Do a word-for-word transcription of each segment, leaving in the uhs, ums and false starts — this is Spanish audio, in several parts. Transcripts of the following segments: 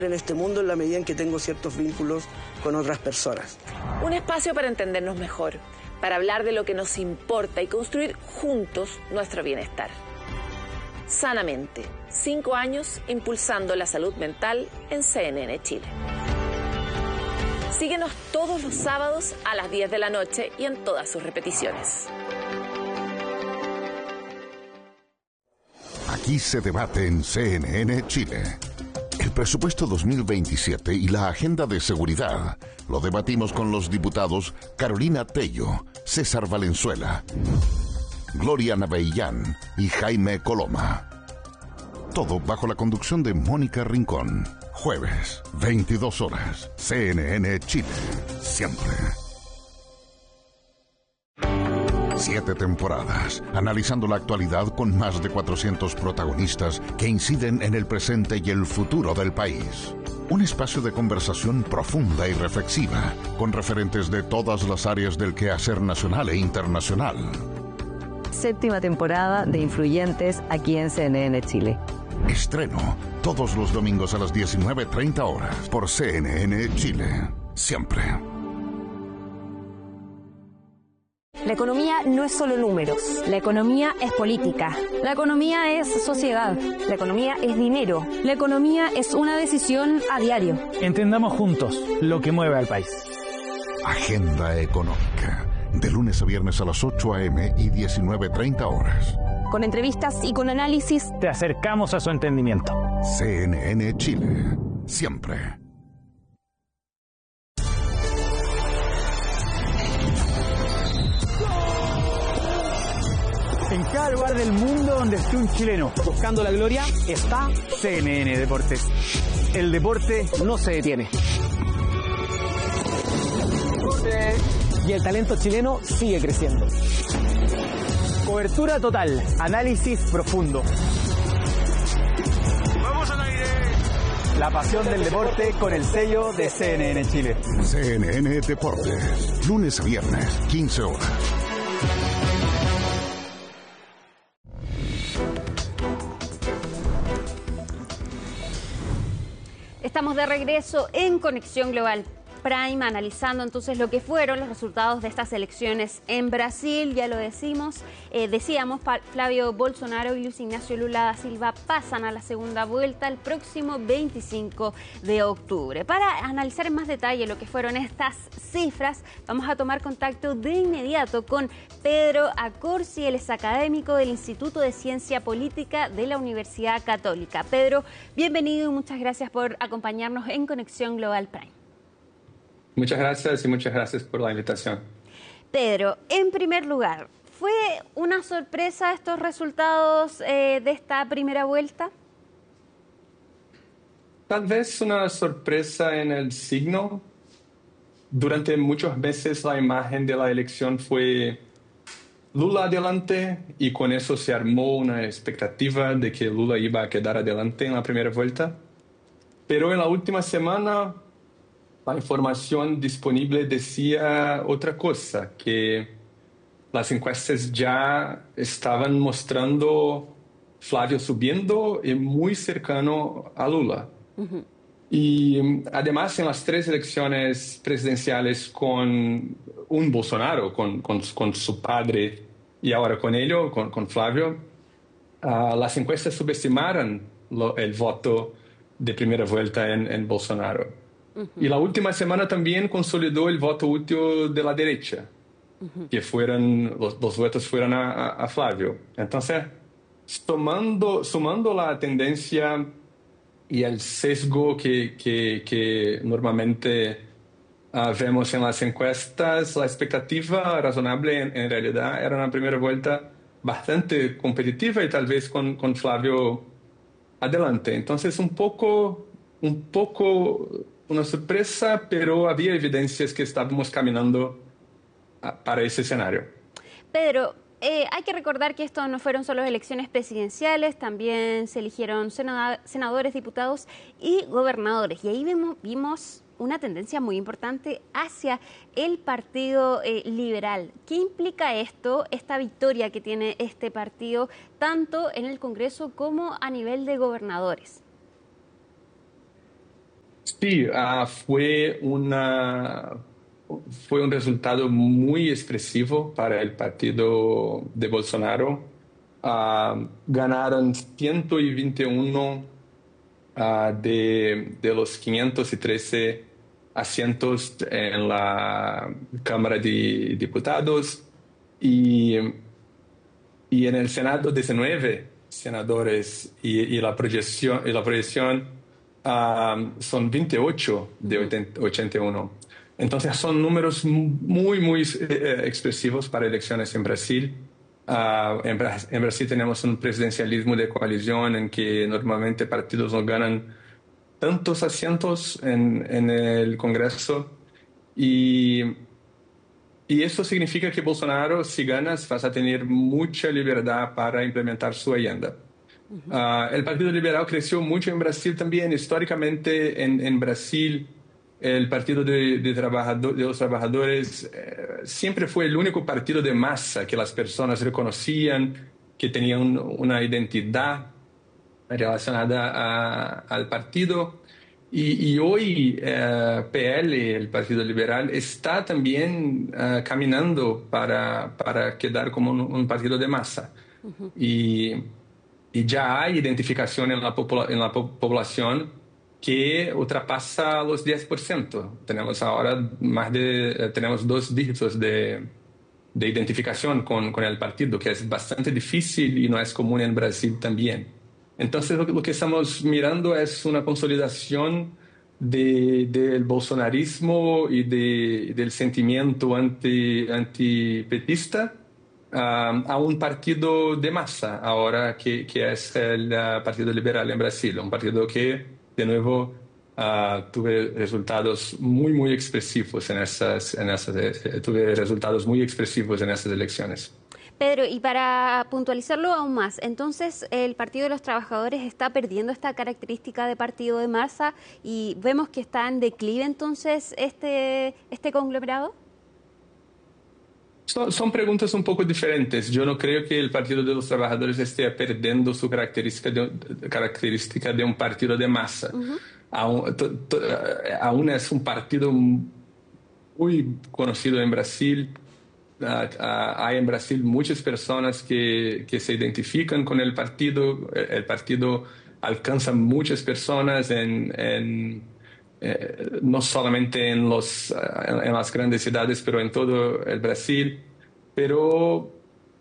en este mundo en la medida en que tengo ciertos vínculos con otras personas. Un espacio para entendernos mejor, para hablar de lo que nos importa y construir juntos nuestro bienestar. Sanamente, cinco años impulsando la salud mental en C N N Chile. Síguenos todos los sábados a las diez de la noche y en todas sus repeticiones. Aquí se debate en C N N Chile. El presupuesto dos mil veintisiete y la agenda de seguridad lo debatimos con los diputados Carolina Tello, César Valenzuela, Gloria Navellán y Jaime Coloma. Todo bajo la conducción de Mónica Rincón. Jueves, veintidós horas, C N N Chile, siempre. Siete temporadas, analizando la actualidad con más de cuatrocientos protagonistas que inciden en el presente y el futuro del país. Un espacio de conversación profunda y reflexiva, con referentes de todas las áreas del quehacer nacional e internacional. Séptima temporada de Influyentes aquí en C N N Chile. Estreno todos los domingos a las diecinueve treinta horas por C N N Chile, siempre. La economía no es solo números. La economía es política. La economía es sociedad. La economía es dinero. La economía es una decisión a diario. Entendamos juntos lo que mueve al país. Agenda Económica, de lunes a viernes a las ocho a eme y diecinueve treinta horas. Con entrevistas y con análisis, te acercamos a su entendimiento. C N N Chile, siempre. En cada lugar del mundo donde esté un chileno buscando la gloria, está C N N Deportes. El deporte no se detiene. Y el talento chileno sigue creciendo. Cobertura total, análisis profundo. ¡Vamos al aire! La pasión del deporte con el sello de C N N Chile. C N N Deportes, lunes a viernes, quince horas. Estamos de regreso en Conexión Global Prime, analizando entonces lo que fueron los resultados de estas elecciones en Brasil. Ya lo decimos, eh, decíamos, Flavio Bolsonaro y Luis Ignacio Lula da Silva pasan a la segunda vuelta el próximo veinticinco de octubre. Para analizar en más detalle lo que fueron estas cifras, vamos a tomar contacto de inmediato con Pedro Accorsi, él es académico del Instituto de Ciencia Política de la Universidad Católica. Pedro, bienvenido y muchas gracias por acompañarnos en Conexión Global Prime. Muchas gracias y muchas gracias por la invitación. Pedro, en primer lugar, ¿fue una sorpresa estos resultados eh, de esta primera vuelta? Tal vez una sorpresa en el signo. Durante muchos meses la imagen de la elección fue Lula adelante y con eso se armó una expectativa de que Lula iba a quedar adelante en la primera vuelta. Pero en la última semana la información disponible decía otra cosa, que las encuestas ya estaban mostrando Flavio subiendo y muy cercano a Lula. Uh-huh. Y además en las tres elecciones presidenciales con un Bolsonaro, con, con, con su padre y ahora con ello, con, con Flavio, uh, las encuestas subestimaron lo, el voto de primera vuelta en, en Bolsonaro. Uh-huh. Y la última semana también consolidó el voto útil de la derecha, uh-huh. que fueron, los, los votos fueron a, a, a Flavio. Entonces, sumando, sumando la tendencia y el sesgo que, que, que normalmente uh, vemos en las encuestas, la expectativa razonable en, en realidad era una primera vuelta bastante competitiva y tal vez con, con Flavio adelante. Entonces, un poco, un poco una sorpresa, pero había evidencias que estábamos caminando a, para ese escenario. Pedro, eh, hay que recordar que esto no fueron solo elecciones presidenciales, también se eligieron senadores, diputados y gobernadores. Y ahí vimos, vimos una tendencia muy importante hacia el Partido eh, Liberal. ¿Qué implica esto, esta victoria que tiene este partido, tanto en el Congreso como a nivel de gobernadores? Sí, uh, fue, una, fue un resultado muy expresivo para el partido de Bolsonaro. Uh, ganaron ciento veintiuno uh, de, de los quinientos trece asientos en la Cámara de Diputados y, y en el Senado diecinueve senadores y, y la proyección, y la proyección uh, son veintiocho de ochenta y uno. Entonces son números muy, muy eh, expresivos para elecciones en Brasil. Uh, en, Bra en Brasil tenemos un presidencialismo de coalición en que normalmente partidos no ganan tantos asientos en, en el Congreso y, y eso significa que Bolsonaro, si ganas, vas a tener mucha libertad para implementar su agenda. Uh-huh. Uh, el Partido Liberal creció mucho en Brasil también. Históricamente en, en Brasil el Partido de, de, trabajador, de los Trabajadores eh, siempre fue el único partido de masa que las personas reconocían, que tenía un, una identidad relacionada a, al partido. Y, y hoy eh, P L, el Partido Liberal, está también eh, caminando para, para quedar como un, un partido de masa. Uh-huh. y, y ya hay identificación en la, popula en la po población que ultrapasa los diez por ciento. Tenemos ahora más de, eh, tenemos dos dígitos de, de identificación con, con el partido, que es bastante difícil y no es común en Brasil también. Entonces, lo, lo que estamos mirando es una consolidación de, del bolsonarismo y de, del sentimiento anti, antipetista uh, a un partido de masa, ahora que, que es el uh, Partido Liberal en Brasil, un partido que, de nuevo, uh, tuve resultados muy, muy expresivos en esas, en esas, eh, tuve resultados muy expresivos en esas elecciones. Pedro, y para puntualizarlo aún más, entonces el Partido de los Trabajadores está perdiendo esta característica de partido de masa y vemos que está en declive entonces este, este conglomerado. Son, son preguntas un poco diferentes. Yo no creo que el Partido de los Trabajadores esté perdiendo su característica de, característica de un partido de masa. Uh-huh. aún, to, to, aún es un partido muy conocido en Brasil. Uh, uh, hay en Brasil muchas personas que, que se identifican con el partido. El, el partido alcanza muchas personas, en, en, eh, no solamente en, los, uh, en, en las grandes ciudades, pero en todo el Brasil. Pero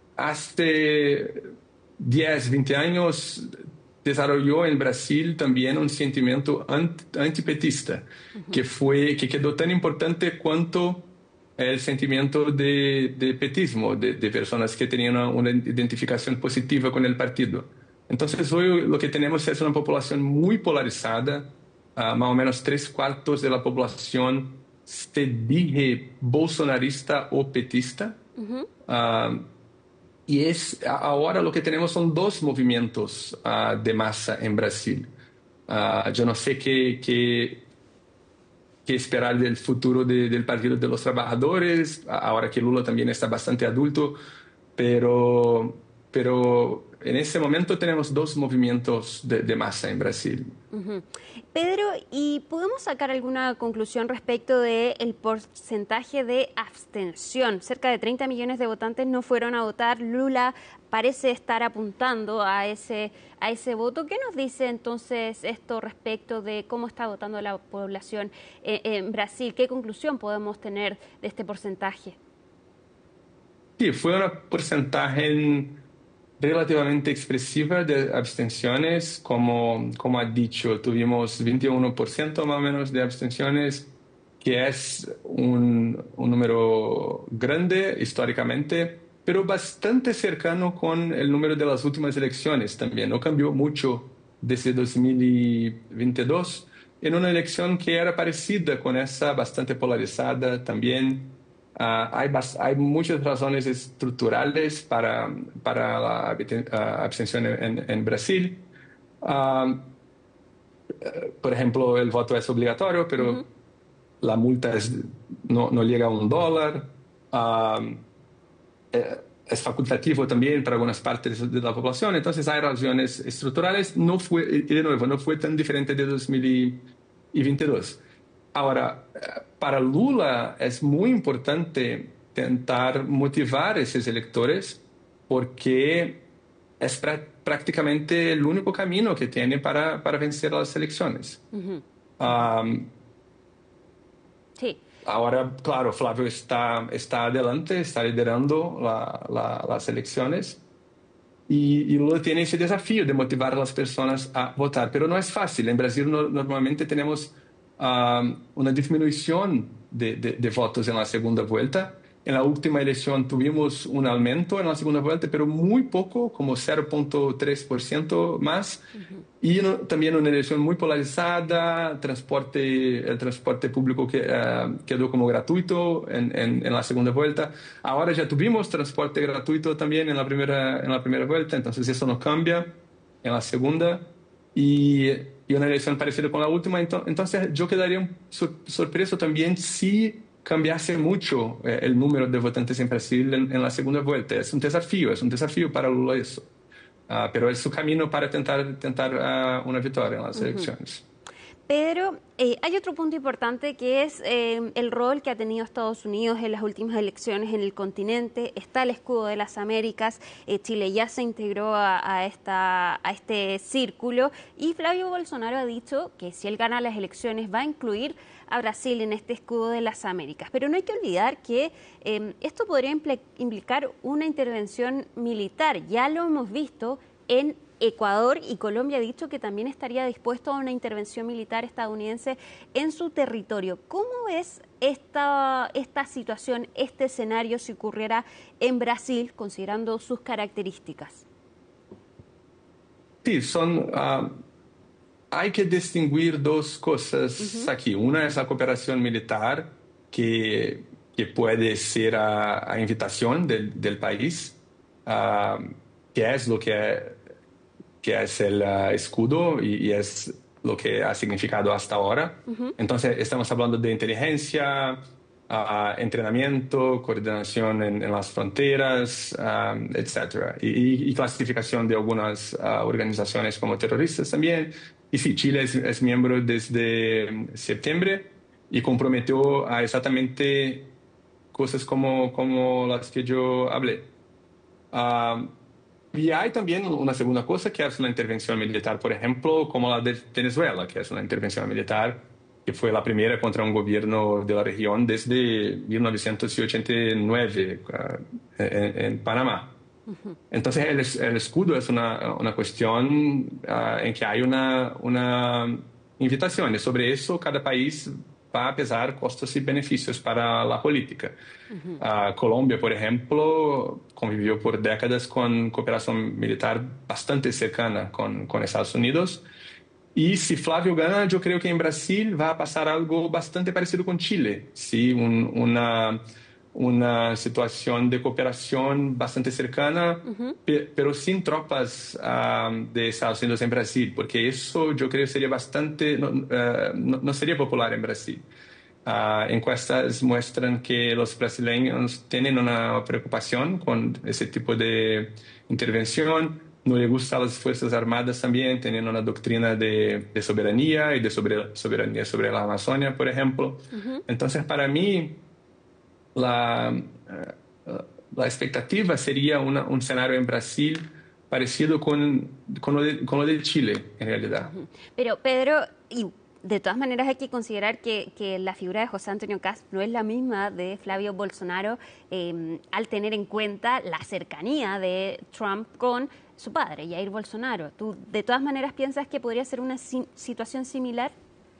hace diez, veinte años desarrolló en Brasil también un sentimiento ant, antipetista, uh-huh. que, fue, que quedó tan importante cuanto el sentimiento de, de petismo, de, de personas que tenían una, una identificación positiva con el partido. Entonces hoy lo que tenemos es una población muy polarizada, uh, más o menos tres cuartos de la población se dice bolsonarista o petista. Uh-huh. uh, y es, ahora lo que tenemos son dos movimientos uh, de masa en Brasil. Uh, yo no sé qué... qué que esperar del futuro de, del Partido de los Trabajadores, ahora que Lula también está bastante adulto, pero, pero en ese momento tenemos dos movimientos de, de masa en Brasil. Uh-huh. Pedro, ¿y podemos sacar alguna conclusión respecto del porcentaje de abstención? Cerca de treinta millones de votantes no fueron a votar. Lula parece estar apuntando a ese, a ese voto. ¿Qué nos dice entonces esto respecto de cómo está votando la población eh, en Brasil? ¿Qué conclusión podemos tener de este porcentaje? Sí, fue un porcentaje relativamente expresiva de abstenciones. Como, como ha dicho, tuvimos veintiuno por ciento más o menos de abstenciones, que es un, un número grande históricamente, pero bastante cercano con el número de las últimas elecciones también. No cambió mucho desde dos mil veintidós, en una elección que era parecida con esa, bastante polarizada también. Uh, hay, hay muchas razones estructurales para, para la uh, abstención en, en Brasil. Uh, por ejemplo, el voto es obligatorio, pero uh-huh. la multa es, no, no llega a un dólar. Uh, es facultativo también para algunas partes de la población. Entonces hay razones estructurales. No fue, y de nuevo, no fue tan diferente de dos mil y veintidós. Ahora, para Lula es muy importante intentar motivar a esos electores porque es pr- prácticamente el único camino que tiene para, para vencer las elecciones. Uh-huh. Um, sí. Ahora, claro, Flávio está, está adelante, está liderando la, la, las elecciones y, y Lula tiene ese desafío de motivar a las personas a votar, pero no es fácil. En Brasil no, normalmente tenemos uh, una disminución de, de, de votos en la segunda vuelta. En la última elección tuvimos un aumento en la segunda vuelta, pero muy poco, como cero punto tres por ciento más. Uh-huh. Y no, también una elección muy polarizada, transporte, el transporte público que, uh, quedó como gratuito en, en, en la segunda vuelta. Ahora ya tuvimos transporte gratuito también en la primera, en la primera vuelta, entonces eso no cambia en la segunda. Y, y una elección parecida con la última, entonces yo quedaría sor, sorpreso también si cambiase mucho eh, el número de votantes en Brasil en, en la segunda vuelta. Es un desafío, es un desafío para Lula eso. Uh, pero es su camino para tentar, tentar uh, una victoria en las uh-huh. elecciones. Pedro, eh, hay otro punto importante que es eh, el rol que ha tenido Estados Unidos en las últimas elecciones en el continente. Está el escudo de las Américas, eh, Chile ya se integró a, a, esta, a este círculo y Flavio Bolsonaro ha dicho que si él gana las elecciones va a incluir a Brasil en este escudo de las Américas. Pero no hay que olvidar que eh, esto podría impl- implicar una intervención militar. Ya lo hemos visto en Ecuador y Colombia ha dicho que también estaría dispuesto a una intervención militar estadounidense en su territorio. ¿Cómo es esta, esta situación, este escenario si ocurriera en Brasil, considerando sus características? Sí, son... Uh... Hay que distinguir dos cosas uh-huh. aquí. Una es la cooperación militar, que, que puede ser a, a invitación del, del país, uh, que es lo que, que es el uh, escudo y, y es lo que ha significado hasta ahora. Uh-huh. Entonces, estamos hablando de inteligencia, uh, entrenamiento, coordinación en, en las fronteras, um, etcétera. Y, y clasificación de algunas uh, organizaciones como terroristas también. Y sí, Chile es, es miembro desde septiembre y comprometió a exactamente cosas como, como las que yo hablé. Uh, y hay también una segunda cosa, que es una intervención militar, por ejemplo, como la de Venezuela, que es una intervención militar que fue la primera contra un gobierno de la región desde mil novecientos ochenta y nueve uh, en, en Panamá. Entonces, el, el escudo es una, una cuestión uh, en que hay una, una invitación. Y sobre eso, cada país va a pesar costos y beneficios para la política. Uh-huh. Uh, Colombia, por ejemplo, convivió por décadas con cooperación militar bastante cercana con, con Estados Unidos. Y si Flávio gana, yo creo que en Brasil va a pasar algo bastante parecido con Chile. ¿Sí? Un, una... una situación de cooperación bastante cercana, uh-huh. pe- pero sin tropas um, de Estados Unidos en Brasil, porque eso yo creo sería bastante, no, uh, no, no sería popular en Brasil. Uh, encuestas muestran que los brasileños tienen una preocupación con ese tipo de intervención, no les gustan las Fuerzas Armadas también, tienen una doctrina de, de soberanía y de sobre, soberanía sobre la Amazonia, por ejemplo. Uh-huh. Entonces, para mí, La, la expectativa sería una, un escenario en Brasil parecido con, con, lo de, con lo de Chile, en realidad. Pero, Pedro, y de todas maneras hay que considerar que, que la figura de José Antonio Kast no es la misma de Flavio Bolsonaro, eh, al tener en cuenta la cercanía de Trump con su padre, Jair Bolsonaro. ¿Tú de todas maneras piensas que podría ser una si- situación similar?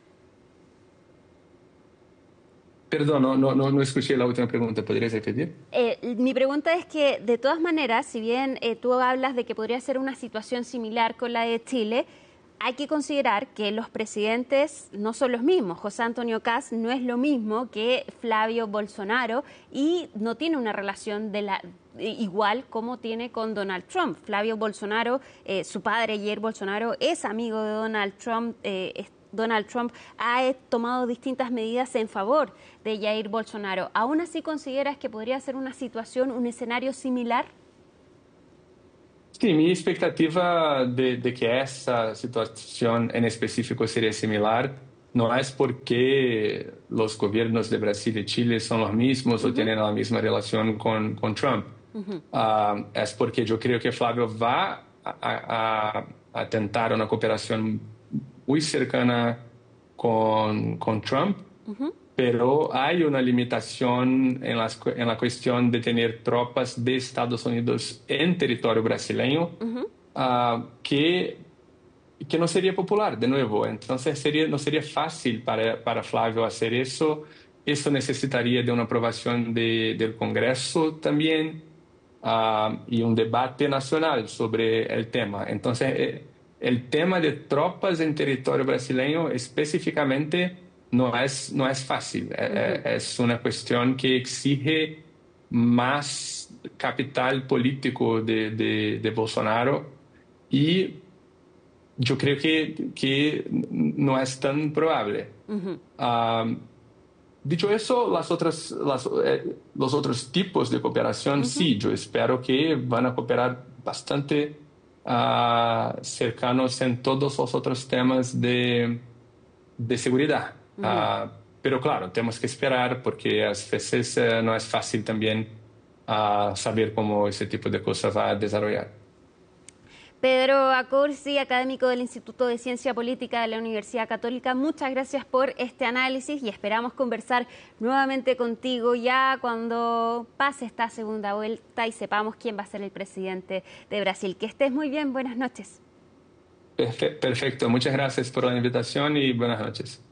Perdón, no, no, no escuché la última pregunta. ¿Podrías repetir? Eh, mi pregunta es que, de todas maneras, si bien eh, tú hablas de que podría ser una situación similar con la de Chile, hay que considerar que los presidentes no son los mismos. José Antonio Kast no es lo mismo que Flavio Bolsonaro y no tiene una relación de la igual como tiene con Donald Trump. Flavio Bolsonaro, eh, su padre Jair Bolsonaro, es amigo de Donald Trump. Eh, Donald Trump ha tomado distintas medidas en favor de Jair Bolsonaro. ¿Aún así consideras que podría ser una situación, un escenario similar? Sí, mi expectativa de, de que esa situación en específico sería similar no es porque los gobiernos de Brasil y Chile son los mismos uh-huh. o tienen la misma relación con, con Trump. Uh-huh. Uh, es porque yo creo que Flávio va a, a, a tentar una cooperación muy cercana con, con Trump, uh-huh. pero hay una limitación en, las, en la cuestión de tener tropas de Estados Unidos en territorio brasileño uh-huh. uh, que... que no sería popular, de nuevo. Entonces sería, no sería fácil para, para Flávio hacer eso. Eso necesitaría de una aprobación de, del Congreso también uh, y un debate nacional sobre el tema. Entonces eh, el tema de tropas en territorio brasileño específicamente no es, no es fácil. Uh-huh. eh, es una cuestión que exige más capital político de, de, de Bolsonaro y yo creo que, que no es tan probable. Uh-huh. Uh, dicho eso, las otras, las, eh, los otros tipos de cooperación, uh-huh. sí, yo espero que van a cooperar bastante uh, cercanos en todos los otros temas de, de seguridad. Uh-huh. Uh, pero claro, tenemos que esperar porque a veces uh, no es fácil también uh, saber cómo ese tipo de cosas va a desarrollar. Pedro Acursi, académico del Instituto de Ciencia Política de la Universidad Católica, muchas gracias por este análisis y esperamos conversar nuevamente contigo ya cuando pase esta segunda vuelta y sepamos quién va a ser el presidente de Brasil. Que estés muy bien, buenas noches. Perfecto, muchas gracias por la invitación y buenas noches.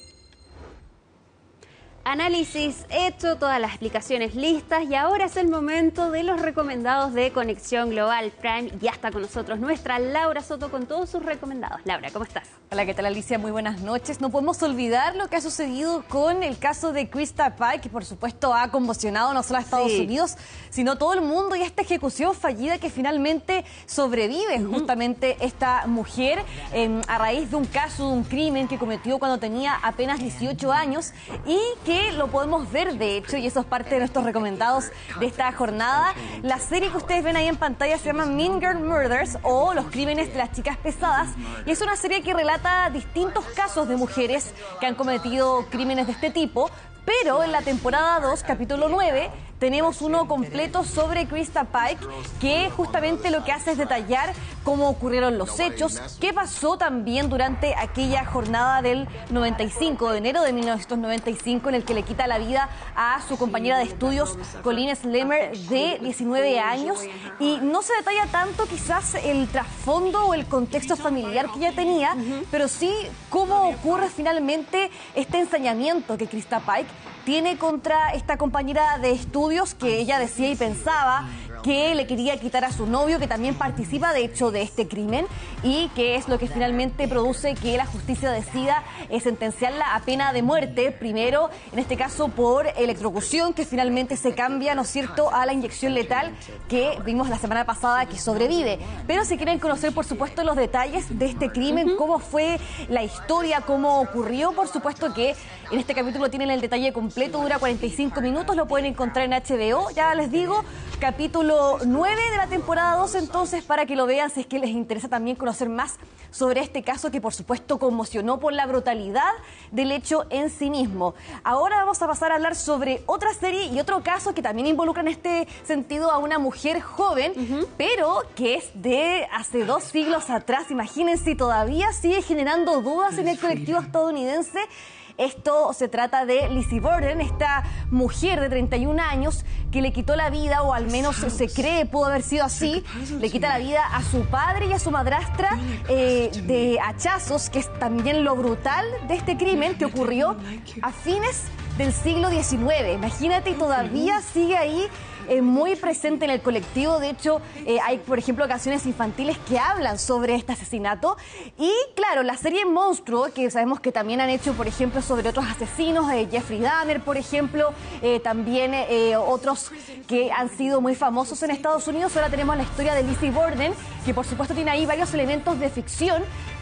Análisis hecho, todas las explicaciones listas y ahora es el momento de los recomendados de Conexión Global Prime. Ya está con nosotros nuestra Laura Soto con todos sus recomendados. Laura, ¿cómo estás? Hola, ¿qué tal, Alicia? Muy buenas noches. No podemos olvidar lo que ha sucedido con el caso de Krista Paik, que por supuesto ha conmocionado no solo a Estados sí. Unidos, sino todo el mundo, y esta ejecución fallida que finalmente sobrevive uh-huh. justamente esta mujer eh, a raíz de un caso, de un crimen que cometió cuando tenía apenas dieciocho años y que lo podemos ver, de hecho, y eso es parte de nuestros recomendados de esta jornada. La serie que ustedes ven ahí en pantalla se llama Mean Girl Murders o Los Crímenes de las Chicas Pesadas, y es una serie que relata distintos casos de mujeres que han cometido crímenes de este tipo, pero en la temporada dos, capítulo nueve, tenemos uno completo sobre Krista Paik, que justamente lo que hace es detallar cómo ocurrieron los hechos, qué pasó también durante aquella jornada del noventa y cinco, de enero de mil novecientos noventa y cinco, en el que le quita la vida a su compañera de estudios, Colleen Slemmer, de diecinueve años, y no se detalla tanto quizás el trasfondo o el contexto familiar que ella tenía, uh-huh. pero sí cómo ocurre finalmente este ensañamiento que Krista Paik tiene contra esta compañera de estudios, que ella decía y pensaba que le quería quitar a su novio, que también participa de hecho de este crimen, y que es lo que finalmente produce que la justicia decida eh, sentenciarla a pena de muerte, primero en este caso por electrocución, que finalmente se cambia, ¿no es cierto?, a la inyección letal que vimos la semana pasada que sobrevive. Pero si quieren conocer por supuesto los detalles de este crimen, uh-huh. cómo fue la historia, cómo ocurrió, por supuesto que en este capítulo tienen el detalle completo, dura cuarenta y cinco minutos, lo pueden encontrar en H B O, ya les digo, capítulo nueve de la temporada dos, entonces, para que lo vean si es que les interesa también conocer más sobre este caso que por supuesto conmocionó por la brutalidad del hecho en sí mismo. Ahora vamos a pasar a hablar sobre otra serie y otro caso que también involucra en este sentido a una mujer joven, uh-huh. pero que es de hace dos siglos atrás. Imagínense, y todavía sigue generando dudas en el colectivo estadounidense. Esto se trata de Lizzie Borden, esta mujer de treinta y un años que le quitó la vida, o al menos se cree pudo haber sido así, le quita la vida a su padre y a su madrastra eh, de hachazos, que es también lo brutal de este crimen que ocurrió a fines del siglo diecinueve. Imagínate, y todavía sigue ahí eh, muy presente en el colectivo. De hecho, eh, hay, por ejemplo, canciones infantiles que hablan sobre este asesinato. Y, claro, la serie Monstruo, que sabemos que también han hecho, por ejemplo, sobre otros asesinos, eh, Jeffrey Dahmer, por ejemplo, eh, también eh, otros que han sido muy famosos en Estados Unidos. Ahora tenemos la historia de Lizzie Borden, que por supuesto tiene ahí varios elementos de ficción,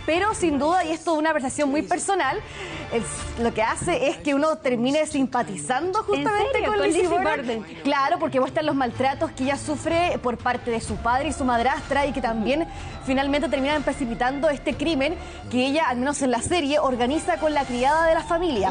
pero sin duda, y esto es una percepción muy personal, es, lo que hace es que uno termine simpatizando justamente con, con Lizzie Borden. Claro, porque muestran los maltratos que ella sufre por parte de su padre y su madrastra, y que también finalmente terminan precipitando este crimen que ella, al menos en la serie, organiza con la criada de la familia.